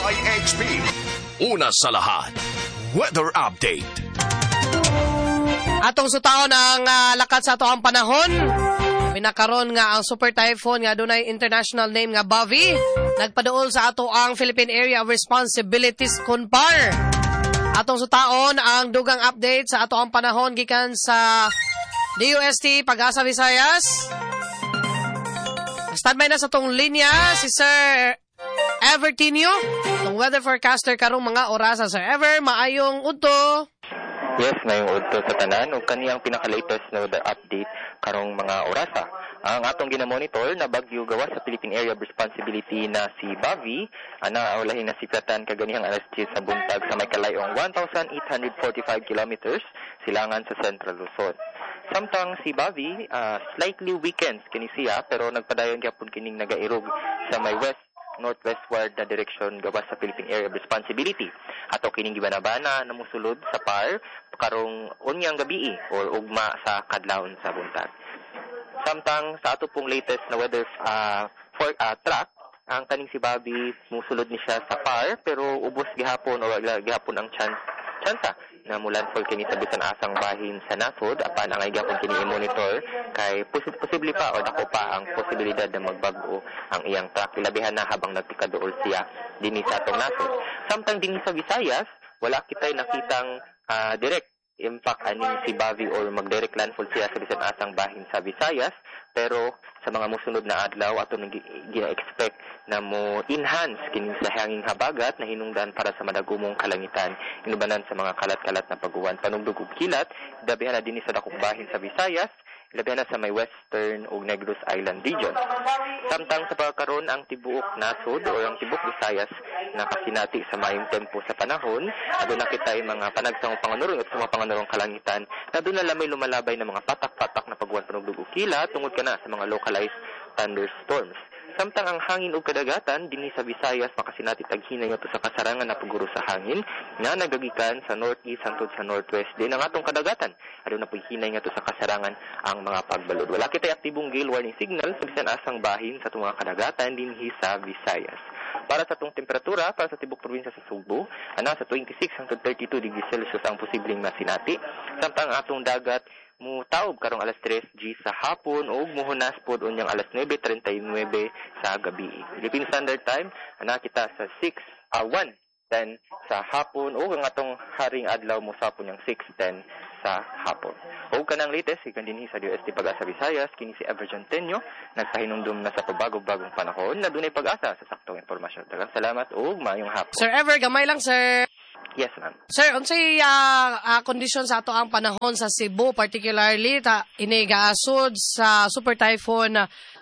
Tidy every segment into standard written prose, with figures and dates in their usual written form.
DWIHP. Una sa lahat, weather update. Atong sutaon ang lakat sa ato ang panahon. Pinakaron nga ang super typhoon nga dunay international name nga Bavi. Nagpaduol sa ato ang Philippine Area of Responsibilities CONPAR. Atong sutaon ang dugang update sa ato ang panahon gikan sa DUST Pag-asa Visayas. Standby na sa tong linya si Sir Evertinio, tong weather forecaster karong mga orasa. Sir Ever, maayong udto. Yes, ngayong udto sa tanan ug kaniyang pinaka-latest na weather update karong mga orasa. Ang atong ginamonitor na bagyo gawa sa Philippine Area of Responsibility na si Bavi, ana ulahin na sikratan kaganihang alas 10 sa buntag sa may kalayong 1,845 kilometers silangan sa Central Luzon. Samtang si Bavi, slightly weakens kini siya pero nagpadayon gyapon kining nagairog sa may northwestward na direksyon gawas sa Philippine Area of Responsibility. Ato kining gibanabana na musulod sa PAR karong unyang gabi o ugma sa kadlawon sa buntag. Samtang sa ato pong latest na weather track, ang kaning si Bavi musulod ni siya sa PAR pero ubos gihapon o gihapon ang tsansa na mulan for kini sa bisan asang bahin sa nasod apan ang gyapon kini i-monitor kay posible pa o dako pa ang posibilidad na magbag-o ang iyang track ilabihan na habang nagtikaduol siya dinhi sa atong nasod. Samtang dinhi sa Visayas wala kitay nakitang direct impact aning si Bavi or mag-direct landfall siya sa bisan asang bahin sa Visayas pero sa mga musunod na adlaw ato nang gi-expect na mo enhance kini sa hanging habagat na hinungdan para sa madagumong kalangitan inubanan sa mga kalat-kalat na paguwan panugdog ug kilat dabihan na dinhi sa dakong bahin sa Visayas labihan na sa may western ug Negros Island region. Samtang sa pagkaron ang tibuok nasod o ang tibuok Visayas nakasinati sa maayong tempo sa panahon aduna kitay mga panagsang panganurong at sa mga panganurong kalangitan na doon na lamay lumalabay ng mga patak-patak na paguwan panugdog ug kilat tungod kana sa mga localized thunderstorms. Samtang ang hangin ug kadagatan dinhi sa Visayas makasinati taghinay ngadto sa kasarangan na paguro sa hangin nga nagagikan sa northeast hangtod sa northwest din ang atong kadagatan aduna poy hinay ngadto sa kasarangan ang mga pagbalod. Wala kitay aktibong gale warning signal sa bisan asang bahin sa atong mga kadagatan dinhi sa Visayas. Para sa atong temperatura para sa tibok probinsya sa Subo ana sa 26 hangtod 32 degrees Celsius ang posibleng masinati. Samtang ang atong dagat mutaob karong alas 3 G sa hapon o muhunas pod unyang alas 9:39 sa gabi. Philippine Standard Time ana kita sa 1:10 sa hapon o ang atong haring adlaw mo sa yung 6:10 sa hapon. O kanang latest ikan dinhi sa DUST Pag-asa Visayas kini si Everton Tenyo nagpahinumdum na sa pabagong-bagong panahon na dunay pag-asa sa saktong impormasyon. Daghang salamat ug maayong hapon. Sir Ever, gamay lang sir. Yes, ma'am. Sir, unsay condition sa ato ang panahon sa Cebu, particularly inigaasod sa super typhoon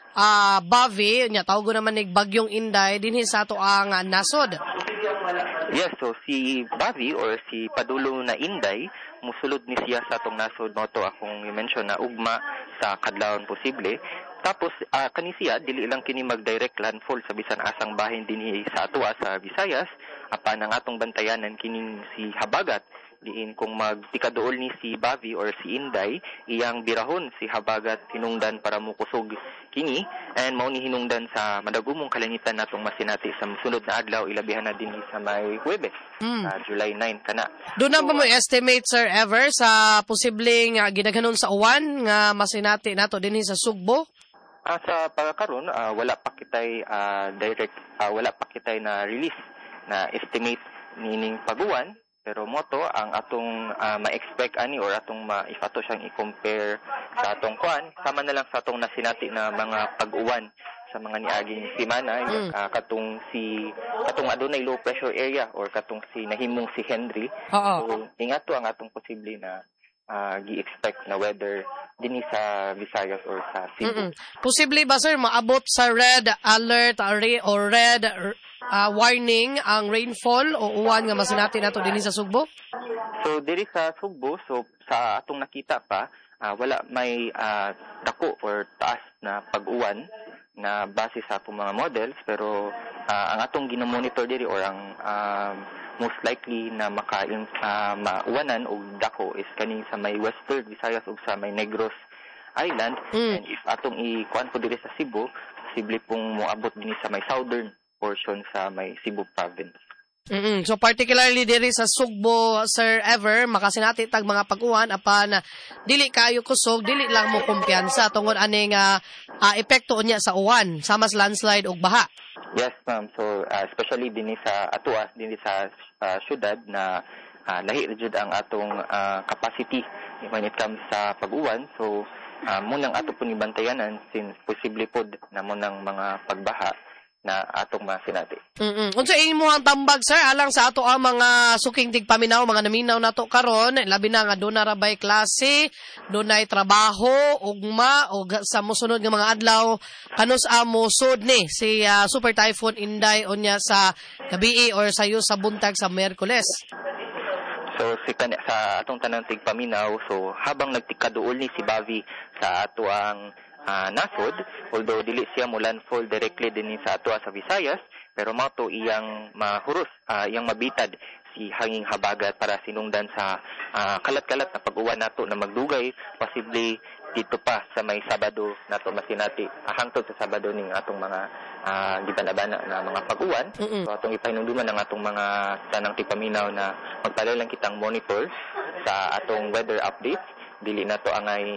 Bavi, nya tawag naman nig bagyong Inday dinhi sa ato ang nasod. Yes, so si Bavi or si Padulo na Inday musulod ni siya sa atong nasod moto akong i-mention na ugma sa kadlawon posible. Tapos kani siya dili lang kini mag-direct landfall sa bisan asang bahin dinhi sa atua sa Visayas apan ang atong bantayanan kining si habagat diin kung magtikaduol ni si Bavi or si Inday iyang birahon si habagat hinungdan para mukusog kini and mao ni hinungdan sa madagumong kalangitan natong masinati sa sunod na adlaw ilabihan na dinhi sa may Huwebes July 9 kana. Doon na ba mo estimate Sir Ever sa posibleng ginaghanon sa uwan nga masinati nato dinhi sa Sugbo? Sa pagkakaroon wala pa kitay wala pa kitay na release na estimate nining paguwan pero moto ang atong ma-expect ani or atong if ato siyang i-compare sa atong kuan sama na lang sa atong nasinati na mga pag-uwan sa mga niaging semana katong adunay low pressure area or katong si nahimong si Henry. So ingato ang atong posible na gi-expect na weather dinhi sa Visayas or sa Cebu. Posible ba sir maabot sa red alert or red warning ang rainfall o uwan nga masinati nato dinhi sa Sugbo? So diri sa Sugbo, so sa atong nakita pa wala may dako or taas na pag-uwan na base sa atong mga models pero ang atong gina-monitor diri or ang most likely na mauwanan o dako is kaning sa may Western Visayas ug sa may Negros Island. And if atong ikuan po diri sa Cebu, posible pong moabot din sa may southern portion sa may Cebu province. So particularly diri sa Sugbo, Sir Ever, makasinati tag mga pag-uwan apan dili kayo kusog, dili lang mo kumpiyansa tungod aning epekto unya sa uwan, sama sa landslide ug baha. Yes, ma'am. So, especially din sa atua, din sa syudad na lahi jud ang atong capacity when it comes sa pag-uwan. So, munang ato po ni bantayanan since posible pod na munang mga pagbaha na atong masinati. Unsa imo ang tambag, sir, alang sa ato ang mga suking tigpaminaw, mga naminaw nato karon, labi na nga doon na rabay klase, dunay trabaho, ugma, o sa mosunod nga mga adlaw, kanus amo sud ni si Super Typhoon Inday unya sa gabi or sayo sa buntag sa Miyerkules. So, sa atong tanang tigpaminaw, so habang nagtikaduol ni si Bavi sa ato ang nasod, although dili siya mo landfall directly din sa ato sa Visayas, pero mato iyang mahurus, iyang mabitad si hanging habagat para sinungdan sa kalat-kalat na pag-uwan nato na magdugay, possibly dito pa sa may Sabado nato masinati, hangtod sa Sabado ning atong mga gibanabana na mga pag-uwan. So atong ipahinumduman ang atong mga tanang tipaminaw na magpadalang kitang monitor sa atong weather updates. Dili na to angay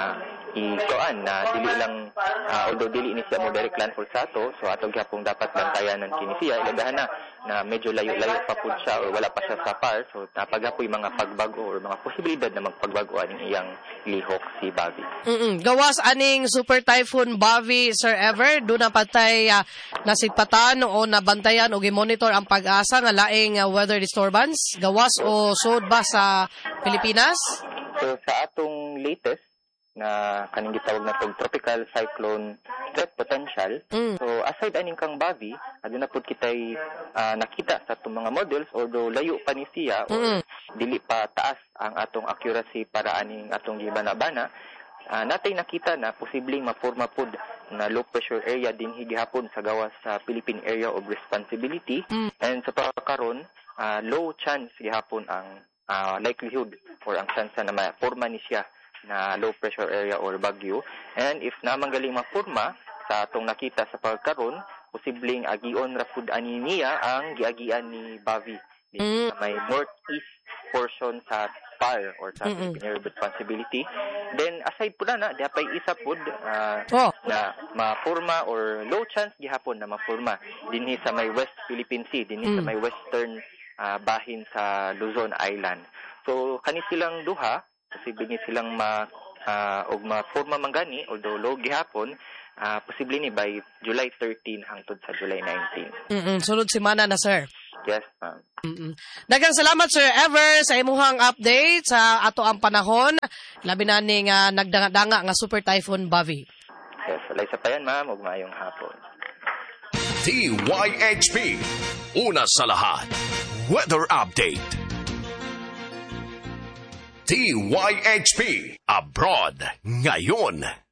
ikoan na dili lang although dili ni siya mo direct landfall sa ato, so atong gyapong dapat bantayanan kini siya ilagahan na medyo layo-layo pa pud siya or wala pa siya sa par, so napagapoy mga pagbago or mga posibilidad na magpagbago aning iyang lihok si Bavi. Gawas aning Super Typhoon Bavi, Sir Ever, do na patay nasipatan o nabantayan o gimonitor ang pag-asa nga laing weather disturbance gawas o sud ba sa Pilipinas? So sa atong latest na kaning gitawag na tog tropical cyclone threat potential. So aside aning kang Bavi, aduna pud kitay nakita sa atong mga models, although layo pa ni siya or dili pa taas ang atong accuracy para aning atong gibanabana, natay nakita na posibleng maporma pud na low pressure area din higihapon sa gawas sa Philippine Area of Responsibility. And sa pagkakaroon, low chance gihapon ang likelihood or ang chance na maporma ni siya na low pressure area or bagyo. And if naman galing mapurma sa atong nakita sa pagkaron, posibleng agion ra pud ani niya ang giagian ni Bavi sa may northeast portion sa PAR or sa Philippine Area of Responsibility. Then aside pud na diapay isa pud na mapurma or low chance gihapon na mapurma dinhi sa may West Philippine Sea, dinhi sa may western bahin sa Luzon Island. So kani silang duha, posible ni silang ma-forma manggani, although low gihapon, posible ni by July 13 hangtod sa July 19. Sunod semana na, sir. Yes, ma'am. Daghang salamat, Sir Ever, sa imuhang update sa ato ang panahon. Labi na ning nagdanga-danga nga Super Typhoon Bavi. Yes, walay sa payan, ma'am, ug maayong hapon. DYHP, una sa lahat, weather update. DYHP Abroad ngayon.